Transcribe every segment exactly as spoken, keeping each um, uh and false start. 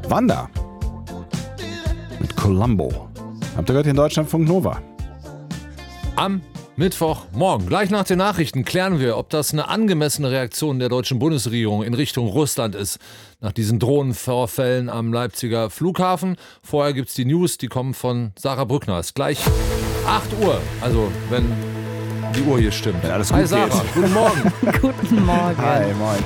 Wanda mit Columbo. Habt ihr gehört hier in Deutschlandfunk Nova? Am Mittwochmorgen, gleich nach den Nachrichten, klären wir, ob das eine angemessene Reaktion der deutschen Bundesregierung in Richtung Russland ist. Nach diesen Drohnenvorfällen am Leipziger Flughafen. Vorher gibt es die News, die kommen von Sarah Brückner. Es ist gleich acht Uhr, also wenn die Uhr hier stimmt. Wenn alles Hi gut Sarah, geht. guten Morgen. Guten Morgen. Hi, moin.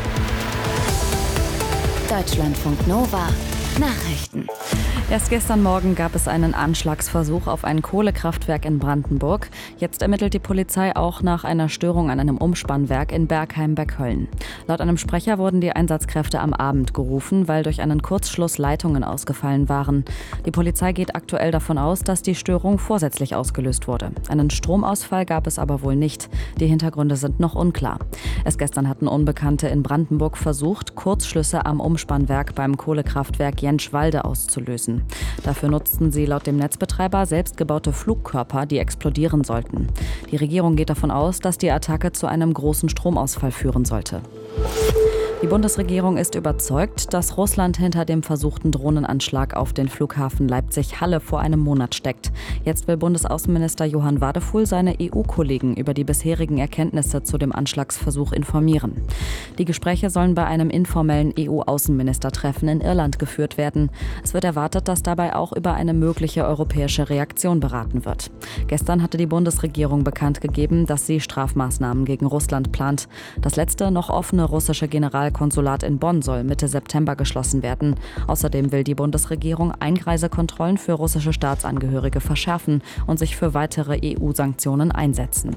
Deutschlandfunk Nova Nachrichten. Erst gestern Morgen gab es einen Anschlagsversuch auf ein Kohlekraftwerk in Brandenburg. Jetzt ermittelt die Polizei auch nach einer Störung an einem Umspannwerk in Bergheim bei Köln. Laut einem Sprecher wurden die Einsatzkräfte am Abend gerufen, weil durch einen Kurzschluss Leitungen ausgefallen waren. Die Polizei geht aktuell davon aus, dass die Störung vorsätzlich ausgelöst wurde. Einen Stromausfall gab es aber wohl nicht. Die Hintergründe sind noch unklar. Erst gestern hatten Unbekannte in Brandenburg versucht, Kurzschlüsse am Umspannwerk beim Kohlekraftwerk Jentschwalde auszulösen. Dafür nutzten sie laut dem Netzbetreiber selbstgebaute Flugkörper, die explodieren sollten. Die Regierung geht davon aus, dass die Attacke zu einem großen Stromausfall führen sollte. Die Bundesregierung ist überzeugt, dass Russland hinter dem versuchten Drohnenanschlag auf den Flughafen Leipzig-Halle vor einem Monat steckt. Jetzt will Bundesaußenminister Johann Wadephul seine E U-Kollegen über die bisherigen Erkenntnisse zu dem Anschlagsversuch informieren. Die Gespräche sollen bei einem informellen E U-Außenministertreffen in Irland geführt werden. Es wird erwartet, dass dabei auch über eine mögliche europäische Reaktion beraten wird. Gestern hatte die Bundesregierung bekannt gegeben, dass sie Strafmaßnahmen gegen Russland plant. Das letzte noch offene russische General Konsulat in Bonn soll Mitte September geschlossen werden. Außerdem will die Bundesregierung Einreisekontrollen für russische Staatsangehörige verschärfen und sich für weitere E U-Sanktionen einsetzen.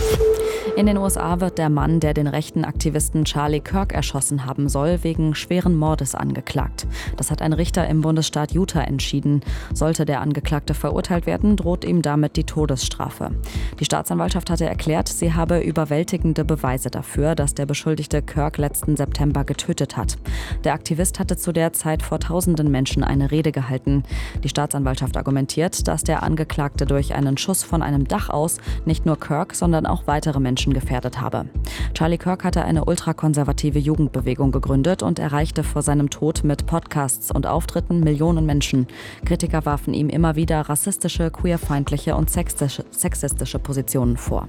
In den U S A wird der Mann, der den rechten Aktivisten Charlie Kirk erschossen haben soll, wegen schweren Mordes angeklagt. Das hat ein Richter im Bundesstaat Utah entschieden. Sollte der Angeklagte verurteilt werden, droht ihm damit die Todesstrafe. Die Staatsanwaltschaft hatte erklärt, sie habe überwältigende Beweise dafür, dass der Beschuldigte Kirk letzten September getötet hat. Der Aktivist hatte zu der Zeit vor tausenden Menschen eine Rede gehalten. Die Staatsanwaltschaft argumentiert, dass der Angeklagte durch einen Schuss von einem Dach aus nicht nur Kirk, sondern auch weitere Menschen gefährdet habe. Charlie Kirk hatte eine ultrakonservative Jugendbewegung gegründet und erreichte vor seinem Tod mit Podcasts und Auftritten Millionen Menschen. Kritiker warfen ihm immer wieder rassistische, queerfeindliche und sexistische, sexistische Positionen vor.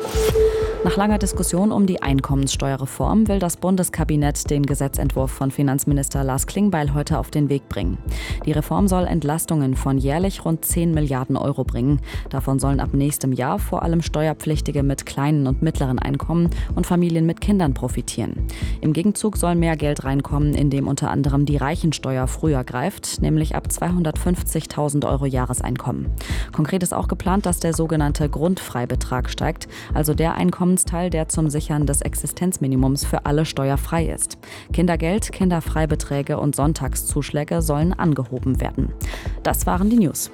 Nach langer Diskussion um die Einkommenssteuerreform will das Bundeskabinett den Gesetzentwurf von Finanzminister Lars Klingbeil heute auf den Weg bringen. Die Reform soll Entlastungen von jährlich rund zehn Milliarden Euro bringen. Davon sollen ab nächstem Jahr vor allem Steuerpflichtige mit kleinen und mittleren Einkommen und Familien mit Kindern profitieren. Im Gegenzug soll mehr Geld reinkommen, indem unter anderem die Reichensteuer früher greift, nämlich ab zweihundertfünfzigtausend Euro Jahreseinkommen. Konkret ist auch geplant, dass der sogenannte Grundfreibetrag steigt, also der Einkommensteil, der zum Sichern des Existenzminimums für alle steuerfrei ist. Kindergeld, Kinderfreibeträge und Sonntagszuschläge sollen angehoben werden. Das waren die News.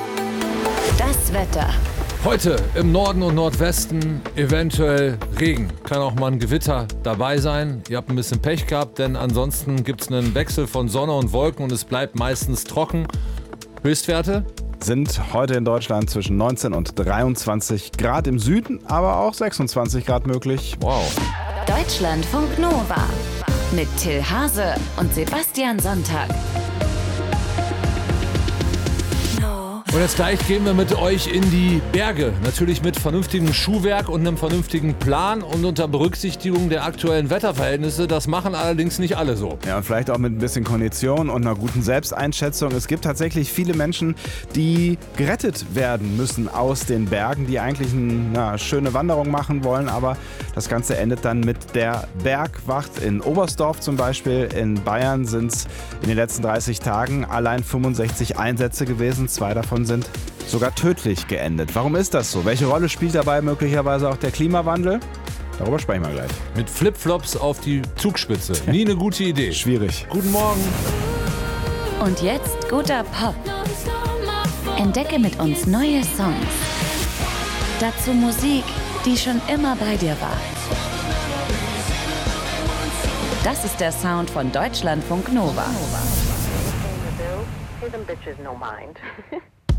Das Wetter. Heute im Norden und Nordwesten eventuell Regen. Kann auch mal ein Gewitter dabei sein. Ihr habt ein bisschen Pech gehabt, denn ansonsten gibt es einen Wechsel von Sonne und Wolken und es bleibt meistens trocken. Höchstwerte Sind heute in Deutschland zwischen neunzehn und dreiundzwanzig Grad im Süden, aber auch sechsundzwanzig Grad möglich. Wow. Deutschlandfunk Nova mit Till Hase und Sebastian Sonntag. Und jetzt gleich gehen wir mit euch in die Berge. Natürlich mit vernünftigem Schuhwerk und einem vernünftigen Plan und unter Berücksichtigung der aktuellen Wetterverhältnisse. Das machen allerdings nicht alle so. Ja, und vielleicht auch mit ein bisschen Kondition und einer guten Selbsteinschätzung. Es gibt tatsächlich viele Menschen, die gerettet werden müssen aus den Bergen, die eigentlich eine schöne Wanderung machen wollen, aber das Ganze endet dann mit der Bergwacht. In Oberstdorf zum Beispiel in Bayern sind es in den letzten dreißig Tagen allein fünfundsechzig Einsätze gewesen. Zwei davon sind sogar tödlich geendet. Warum ist das so? Welche Rolle spielt dabei möglicherweise auch der Klimawandel? Darüber sprechen wir gleich. Mit Flipflops auf die Zugspitze. Nie eine gute Idee. Schwierig. Guten Morgen. Und jetzt guter Pop. Entdecke mit uns neue Songs. Dazu Musik, die schon immer bei dir war. Das ist der Sound von Deutschlandfunk Nova. Pay them bitches no mind.